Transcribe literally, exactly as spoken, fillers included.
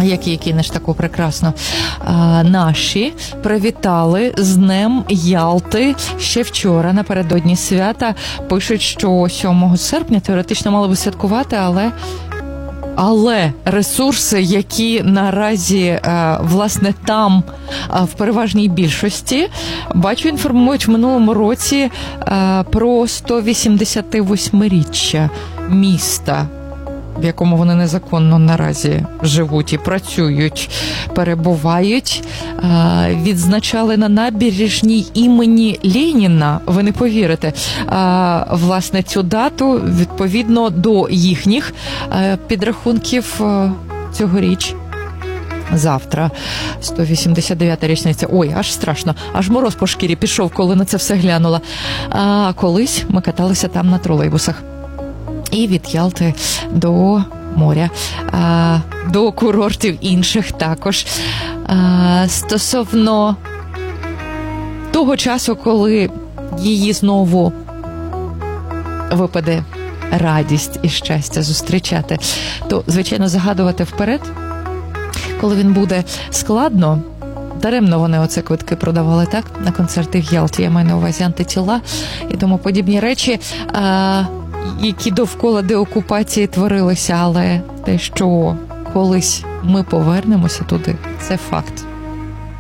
Які кинеш таку прекрасну. А, наші привітали з Днем Ялти ще вчора, напередодні свята. Пишуть, що сьомого серпня теоретично мали би святкувати, але... Але ресурси, які наразі, власне, там в переважній більшості, бачу, інформують в минулому році про сто вісімдесят восьмиріччя міста, в якому вони незаконно наразі живуть і працюють, перебувають. Відзначали на набережній імені Леніна, ви не повірите, власне, цю дату відповідно до їхніх підрахунків цьогоріч. Завтра сто вісімдесят дев'ята річниця. Ой, аж страшно, аж мороз по шкірі пішов, коли на це все глянула. А колись ми каталися там на тролейбусах. І від Ялти до моря, а, до курортів інших також. А, стосовно того часу, коли її знову випаде радість і щастя зустрічати, то, звичайно, загадувати вперед, коли він буде складно. Даремно вони оце квитки продавали, так? На концерти в Ялті, я маю на увазі антитіла і тому подібні речі, а, які довкола деокупації творилися, але те, що колись ми повернемося туди, це факт.